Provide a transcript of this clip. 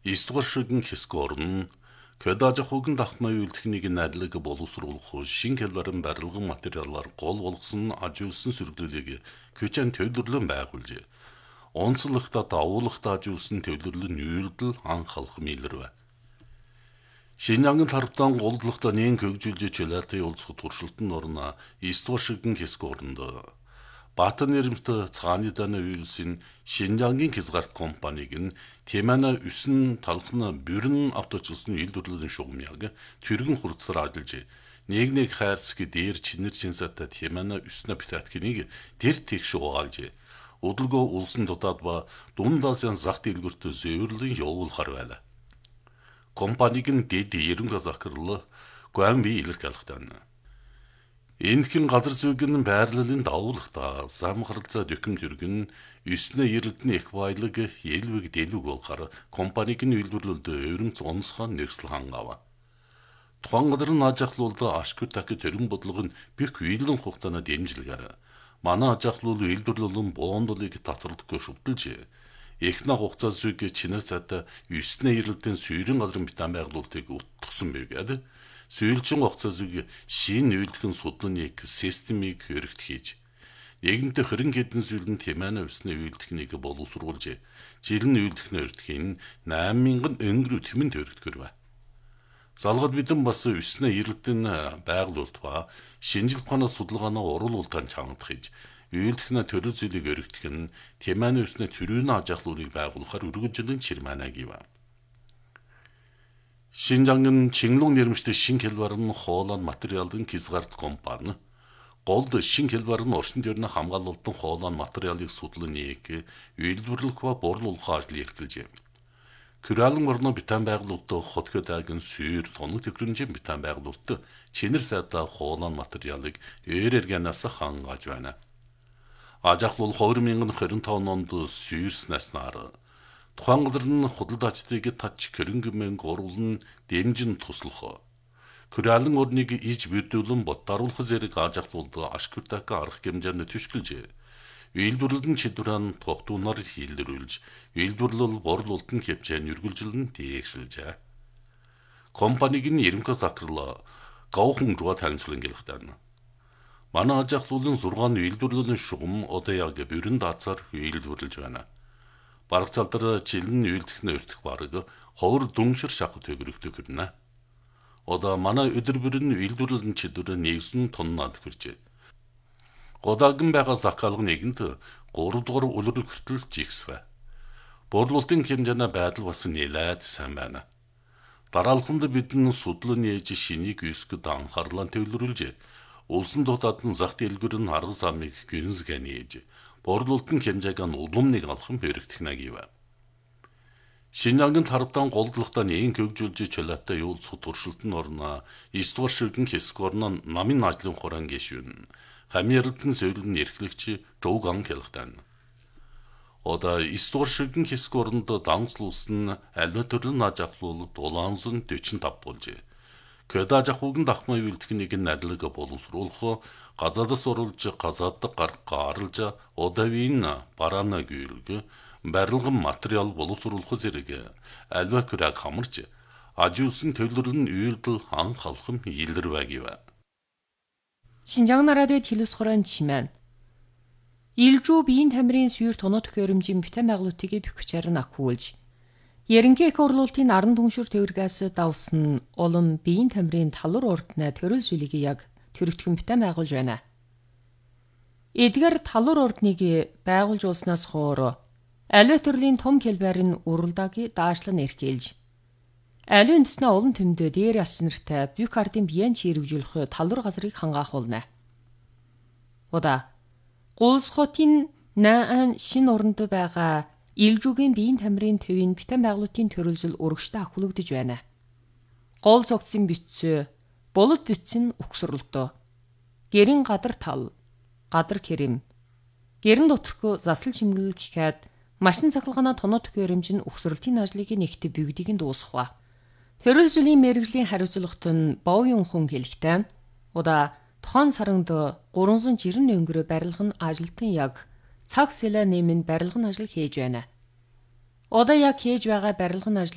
9-дугаар шүгэн хэсгорн көдажахугын дахмаа үйлдэхнийг найрлаг боловсруулах шин хэлбэрэн барилгын материалаар гол болгосон ажиулсан сөрөглөлийг көчэн төвлөрлөн байгуулжээ. Онцлогта давуулахта ажиулсан төвлөрлөн үйлдэл анхалах милэрвэ. Шинжангийн тарптан голдлохта нэн хөгжүүлж чөлөөтэй улсах туршилтын орно 9-дугаар шүгэн хэсгорнд Баатар нэрмэст цааны дана вирусын Шинжангийн хязгаарт компаниг нь Темана 9 талхна бүрэн авточлсон үйлдвэрлэлийн шугамяг түргэн хурцсаар ажиллаж нэг хайрцаг дээр чинэр чинсата Темана 9-на битаткинийг дэр тэгш угаалж өдөлгөө улсын дутаад ба дундаасын зах дэлгүүрт зөвөрлөн явуулахар байлаа. Компаниг нь дэд ерөнхий захирлал Гуанби илэрх алхтана. Энэхэн газар зүйн байрлалын давуулахта самхарлцаа дөхөм төргөн 9-ны эрэлтний их баялаг елвэг дэлвэг болгохоор компаниг нь үйлдвэрлэлд өрөмц онцхон нэгсэл хангав. Тухайн газар нь аж ахлуулд ашгүй так төрөн бодлого нь бүх үйлдэн хугацаанд дэмжлэгээр манай аж ахлуул үйлдвэрлэлэн боондолыг татварлахгүй шүтэлж эхнэ хугацаа зүг чинэр цаата 9-ны эрэлтийн сүйрэн газрын битан байгуулалтыг утгсан байгаад сүйрэлжин хугацаа зүг шин үйлдэх судлын системийг хөрөгт хийж нэгэнтээ хорин хэдэн сүйрэн Темана 9-ны үйлдэхнийг боловсруулж жилийн үйлдэхний өртгийн 8000 өнгөрөө тэмэн төрөгдгөр ба. Залгад бидэн бас 9-ны эрэлтийн байгуулалт ба шинжлэх ухааны судалгааны уруулалтанд чангадах хийж үйлдэхний төрөл зүйлийг өргөдөх нь Темана 9-ны төрийн аж ахлуулыг байгуулахаар өргөжлөн чирманаг ив. Шинжангийн Чинглун нэрмэстэй шин хэлбэрэн хоолон материалын хязгаарт компани голд шин хэлбэрэн орчин тойрны хамгаалалтын хоолон материалыг судлан нэг үйлдвэрлэх ба борлуулах ажлыг эрхэлжээ. Күралан орно битан байгуулалтад хотгодагийн сүйр тоног төхрөмжийн битан байгуулалтад чинэр сайдаа хоолон материалыг эргэнээс хангаж байна. Аж ахлуул 2025 онд сүйрснэснаар тухайн газар нь худалдаачдыг тач хөрөнгөмэн гурван дэмжин туслах. Күралан орныг иж бүрдүүлэн боддаруулах зэрэг аж ахлуулд ашгүртак арга хэмжээнд түшгэлж үйлдвэрлэлэн чидвэрэн тогтуунаар хийлдэрүүлж үйлдвэрлэл борлуулалтын хэмжээнд үргэлжлэн дээгсэлжээ. Компаниг нь ерөнхий захирал Гаухан руу танилцуулан гэлэхтэн. Манай аж ахлуулын 6 үйлдвэрлэлийн шугам одоо яг бүрэн даацаар үйлдвэрлэж байна. Бараг залдар жилийн үйлдэхний өртөх бараг ховор дүншир шахах төгрөгтэй хүрнэ. Одоо манай өдөр бүрэн үйлдвэрлэлийн чидвэр нэгсэн тоннад хүрчээ. Годагийн байгаа захиалга нэгэнт 3 дугаар үлрэл хүртэл жигсвэ. Борлуулалтын хэмжээний байдал бас нэлээд сайн байна. Дараалханд бидний судлан нээж шинийг өсгөд анхаарлаа төвлөрүүлж улсын дутаадын зах дэлгүүр нь арга замыг гүнзгий нээж борлуулалтын хэмжээг нь улам нэг алхан бэрэгдэх гив. Шинжангийн тарптан голдлохта нэн хөгжүүлж чөлөөтэй юулцах туршилтын орно 9-дугаар шүгэн хэсгорн намын ажлын хураан гишүүн Хамирлтэн зөвлөн эрхлэгч Жууган хэлхтэн. Одоо 9-дугаар шүгэн хэсгорнд данцлуулсан аливаа төрлийн аж ахлуул 745 болжээ. Көдажахугын дахмаа үйлдэхнийг найрлаг боловсруулах газадас оруулж газад гаргалж одавийн бараана гүйлг барилгын материал боловсруулах зэрэг аливаа күрэг хамарч ажиулсан төвлөрлөн үйлдэл анхалхам илэрвэгив. Шинжаан радиод хэлс хорон чимэн. Илжүү биеийн тамирын сүйр тоног төхөөрөмжийн битэн байгуулалтыг бөхчээр нь акуулж Ерөнхий их хурлын 10 түншүр төвөргөөс давсан улам биеийн тамирын талур урднаа төрөл зүйлийг яг төрөгдөхөн битэн байгуулж байна. Эдгээр талур урдныг байгуулж улснаас хойш аливаа төрлийн том хэлбэрийн уралдааг даашлан эрхэлж аливаа үндэснээ олон төмдөө дээр яс нартай бүх ардын биеийн чирвжүүлэх талур газрыг хангаахулна. Ода гулс хотын наан шин уранд байгаа Илжүүгийн биеийн тамирын төвийн битэн байгуулалтын төрөлжил урагштай ахуулагдж байна. Гол зогцсон бүтцөө болот бүтцэн өгсөрлөлтөө. Гэрийн гадар тал, гадар керэм. Гэрэн доторх засал чимгэл гэхэд машин цахилгааны тоног төхөөрөмж нь өгсөрлөлтийн ажлыг нэгт бүгдийг нь дуусгах. Төрөлжлийн мэргэжлийн хариуцлагт нь боовын хүн хэлэхтэй. Удаа тохон саранд 390 өнгөрөө барилга нь ажилтан яг цаг сэлэ нэмэн барилгын ажил хийж байна. Одоо яг хийж байгаа барилгын ажил